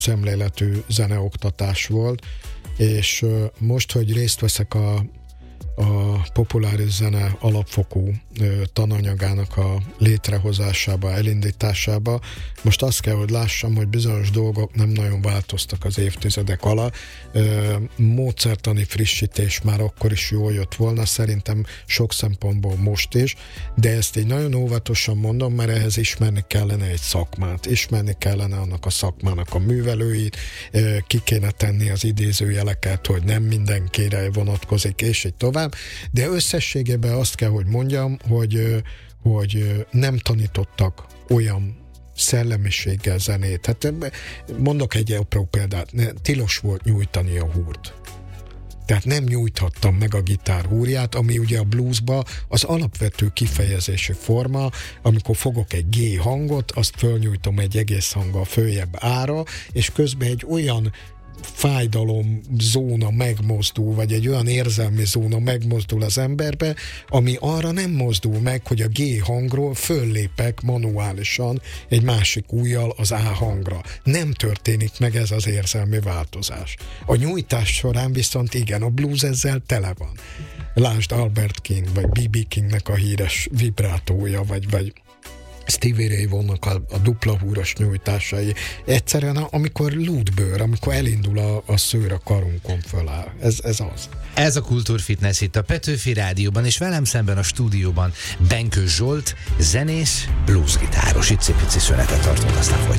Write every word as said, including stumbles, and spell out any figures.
szemléletű zeneoktatás volt, és most, hogy részt veszek a a populáris zene alapfokú ö, tananyagának a létrehozásába, elindításába. Most azt kell, hogy lássam, hogy bizonyos dolgok nem nagyon változtak az évtizedek alatt. Ö, módszertani frissítés már akkor is jól jött volna, szerintem sok szempontból most is, de ezt így nagyon óvatosan mondom, mert ehhez ismerni kellene egy szakmát, ismerni kellene annak a szakmának a művelőit, ö, ki kéne tenni az idézőjeleket, hogy nem mindenkire vonatkozik, és így tovább. De összességében azt kell, hogy mondjam, hogy, hogy nem tanítottak olyan szellemiséggel zenét. Hát mondok egy apró példát, tilos volt nyújtani a húrt. Tehát nem nyújthattam meg a gitár húrját, ami ugye a bluesba az alapvető kifejezési forma, amikor fogok egy G hangot, azt fölnyújtom egy egész hanggal följebb ára, és közben egy olyan fájdalom zóna megmozdul, vagy egy olyan érzelmi zóna megmozdul az emberbe, ami arra nem mozdul meg, hogy a G hangról föllépek manuálisan egy másik ujjal az A hangra. Nem történik meg ez az érzelmi változás. A nyújtás során viszont igen, a blues ezzel tele van. Lásd Albert King, vagy bé bé Kingnek a híres vibrátója, vagy, vagy Stevie Ray Vaughannak a, a dupla húros nyújtásai. Egyszerűen, amikor lúdbőr, amikor elindul a, a szőr a karunkon föláll. Ez, ez az. Ez a Kultúrfitness itt a Petőfi Rádióban, és velem szemben a stúdióban Benkő Zsolt, zenész, bluesgitáros. Itt szép pici szünetet tartunk, aztán folytatjuk.